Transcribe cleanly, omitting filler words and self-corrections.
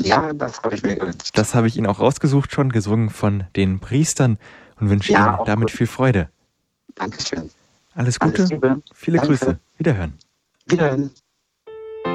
Ja, das habe ich mir gewünscht. Das habe ich Ihnen auch rausgesucht schon, gesungen von den Priestern und wünsche Ihnen damit viel Freude. Dankeschön. Alles Gute, Alles Liebe. viele Danke. Grüße. Wiederhören. Wiederhören.